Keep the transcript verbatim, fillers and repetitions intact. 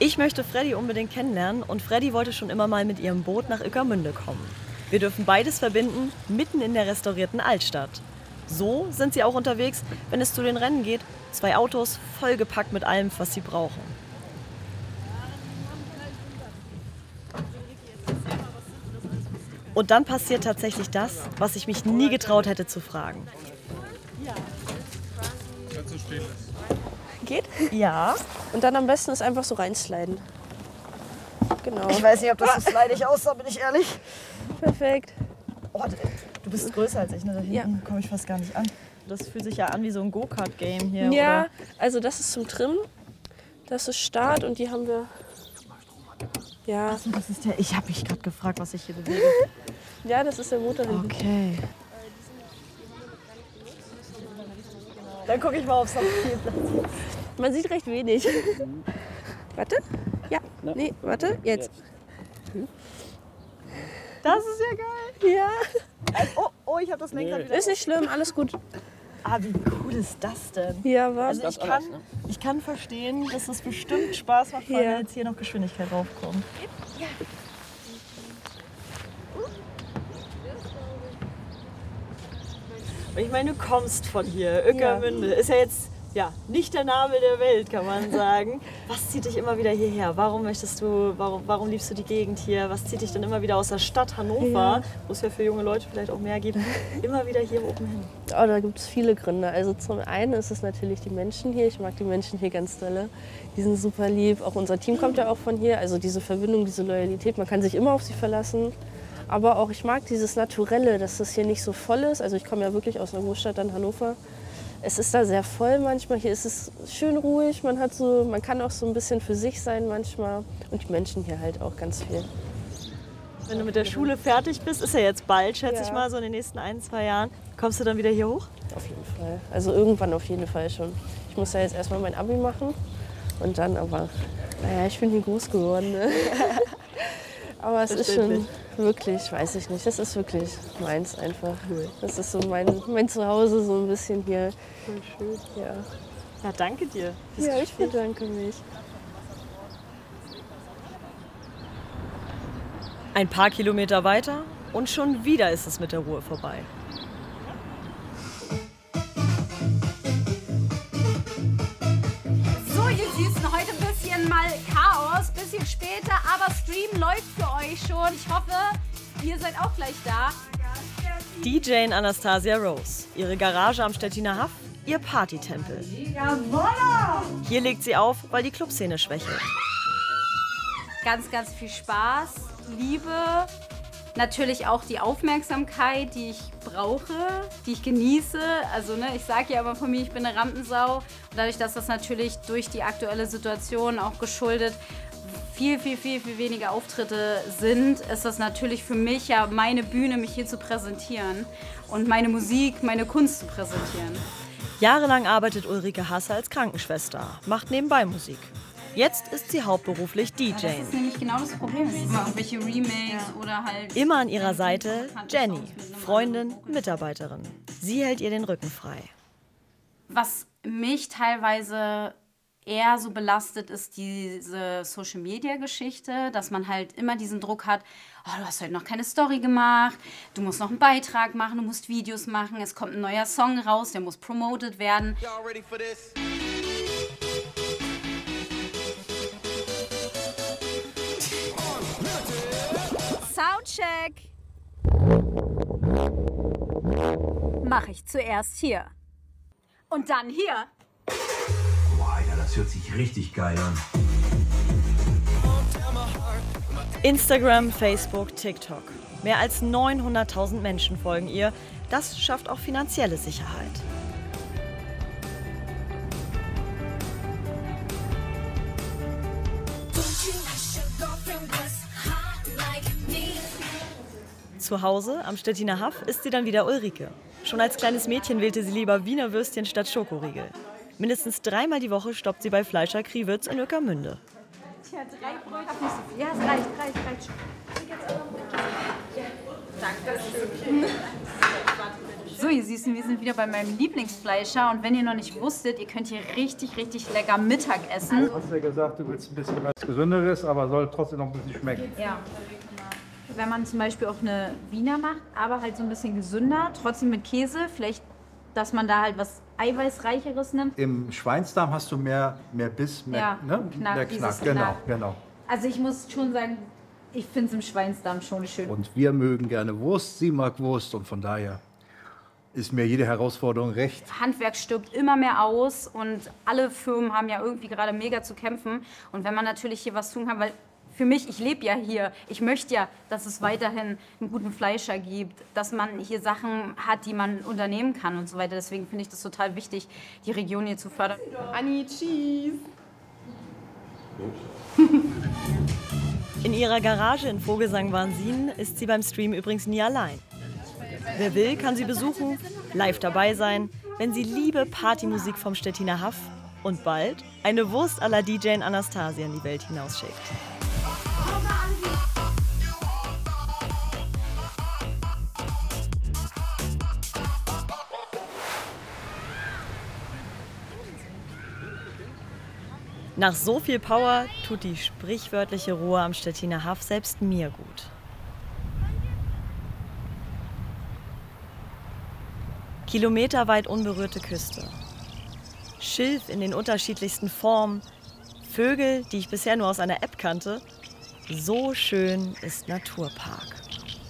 Ich möchte Freddy unbedingt kennenlernen und Freddy wollte schon immer mal mit ihrem Boot nach Ueckermünde kommen. Wir dürfen beides verbinden, mitten in der restaurierten Altstadt. So sind sie auch unterwegs, wenn es zu den Rennen geht. Zwei Autos, vollgepackt mit allem, was sie brauchen. Und dann passiert tatsächlich das, was ich mich nie getraut hätte zu fragen. Kannst du stehen lassen. Geht? Ja. Und dann am besten ist einfach so reinsliden. Genau. Ich weiß nicht, ob das so slidig aussah, bin ich ehrlich. Perfekt. Oh, du bist größer als ich, ne? Da hinten Ja. komme ich fast gar nicht an. Das fühlt sich ja an wie so ein Go-Kart-Game hier, Ja, oder? also das ist zum Trimmen. Das ist Start und die haben wir... Ja, Achso, das ist der... Ich habe mich gerade gefragt, was ich hier bewege. ja, das ist der Motor hinten. Okay. Dann gucke ich mal, ob es noch viel Platz ist. Man sieht recht wenig. Warte. Ja. Nee, warte. Jetzt. Das ist ja geil. Ja. Oh, oh, ich habe das Lenkrad wieder. Ist nicht schlimm, alles gut. Ah, wie cool ist das denn? Ja, was? Also ich kann, ich kann verstehen, dass es bestimmt Spaß macht, weil Ja. jetzt hier noch Geschwindigkeit draufkommt. Ja. Und ich meine, du kommst von hier, Ueckermünde. Ist ja jetzt ja, nicht der Nabel der Welt, kann man sagen. Was zieht dich immer wieder hierher? Warum möchtest du, warum, warum liebst du die Gegend hier? Was zieht dich denn immer wieder aus der Stadt Hannover, Ja. wo es ja für junge Leute vielleicht auch mehr gibt, immer wieder hier oben hin? Oh, da gibt es viele Gründe. Also zum einen ist es natürlich die Menschen hier. Ich mag die Menschen hier ganz dolle. Die sind super lieb. Auch unser Team kommt ja auch von hier. Also diese Verbindung, diese Loyalität, man kann sich immer auf sie verlassen. Aber auch ich mag dieses Naturelle, dass das hier nicht so voll ist. Also ich komme ja wirklich aus einer Großstadt in Hannover. Es ist da sehr voll manchmal. Hier ist es schön ruhig. Man hat so, man kann auch so ein bisschen für sich sein manchmal. Und die Menschen hier halt auch ganz viel. Wenn du mit der Schule fertig bist, ist ja jetzt bald, schätze Ja. ich mal, so in den nächsten ein, zwei Jahren, kommst du dann wieder hier hoch? Auf jeden Fall. Also irgendwann auf jeden Fall schon. Ich muss ja jetzt erstmal mein Abi machen. Und dann aber, naja, ich bin hier groß geworden. Ne? Aber es ist schon wirklich, weiß ich nicht, das ist wirklich meins einfach. Das ist so mein, mein Zuhause, so ein bisschen hier. Voll schön. Ja, Ja, danke dir. fürs ja ich Gespräch. bedanke mich. Ein paar Kilometer weiter und schon wieder ist es mit der Ruhe vorbei. So, ihr Süßen, heute ein bisschen mal Chaos, bisschen später, aber Stream läuft für euch schon. Ich hoffe, ihr seid auch gleich da. D J Anastasia Rose. Ihre Garage am Stettiner Haff, ihr Partytempel. Hier legt sie auf, weil die Clubszene schwächelt. Ganz, ganz viel Spaß, Liebe, natürlich auch die Aufmerksamkeit, die ich brauche, die ich genieße. Also ne, ich sage ja immer von mir, ich bin eine Rampensau. Und dadurch, dass das natürlich durch die aktuelle Situation auch geschuldet viel, viel, viel, viel weniger Auftritte sind, ist das natürlich für mich ja meine Bühne, mich hier zu präsentieren und meine Musik, meine Kunst zu präsentieren. Jahrelang arbeitet Ulrike Hasse als Krankenschwester, macht nebenbei Musik. Jetzt ist sie hauptberuflich D J. Das ist nämlich genau das Problem. Es ist immer irgendwelche Remakes oder halt... Immer an ihrer Seite Jenny, Freundin, Mitarbeiterin. Sie hält ihr den Rücken frei. Was mich teilweise eher so belastet, ist diese Social-Media-Geschichte, dass man halt immer diesen Druck hat, oh, du hast heute noch keine Story gemacht, du musst noch einen Beitrag machen, du musst Videos machen, es kommt ein neuer Song raus, der muss promoted werden. Y'all ready for this? Soundcheck! Mach ich zuerst hier. Und dann hier. Boah, Alter, das hört sich richtig geil an. Instagram, Facebook, TikTok. Mehr als neunhunderttausend Menschen folgen ihr. Das schafft auch finanzielle Sicherheit. Zu Hause am Stettiner Haff ist sie dann wieder Ulrike. Schon als kleines Mädchen wählte sie lieber Wiener Würstchen statt Schokoriegel. Mindestens dreimal die Woche stoppt sie bei Fleischer Kriwitz in Ueckermünde. Tja, drei Brötchen. Ja, es reicht, reicht, reicht. Danke. So, ihr Süßen, wir sind wieder bei meinem Lieblingsfleischer und wenn ihr noch nicht wusstet, ihr könnt hier richtig, richtig lecker Mittag essen. Du hast ja gesagt, du willst ein bisschen was Gesünderes, aber soll trotzdem noch ein bisschen schmecken. Ja. Wenn man zum Beispiel auch eine Wiener macht, aber halt so ein bisschen gesünder, trotzdem mit Käse, vielleicht, dass man da halt was Eiweißreicheres nimmt. Im Schweinsdarm hast du mehr, mehr Biss, mehr, Ja, ne? Knack, mehr dieses Knack. Genau, Knack. genau. Also ich muss schon sagen, ich finde es im Schweinsdarm schon schön. Und wir mögen gerne Wurst, sie mag Wurst und von daher ist mir jede Herausforderung recht. Handwerk stirbt immer mehr aus und alle Firmen haben ja irgendwie gerade mega zu kämpfen. Und wenn man natürlich hier was tun kann, weil für mich, ich lebe ja hier, ich möchte ja, dass es weiterhin einen guten Fleischer gibt, dass man hier Sachen hat, die man unternehmen kann und so weiter. Deswegen finde ich das total wichtig, die Region hier zu fördern. Anni, Cheese! In ihrer Garage in Vogelsang-Warnsien ist sie beim Stream übrigens nie allein. Wer will, kann sie besuchen, live dabei sein, wenn sie liebe Partymusik vom Stettiner Haff und bald eine Wurst à la D J Anastasia in die Welt hinausschickt. Nach so viel Power tut die sprichwörtliche Ruhe am Stettiner Haff selbst mir gut. Kilometerweit unberührte Küste. Schilf in den unterschiedlichsten Formen. Vögel, die ich bisher nur aus einer App kannte. So schön ist Naturpark.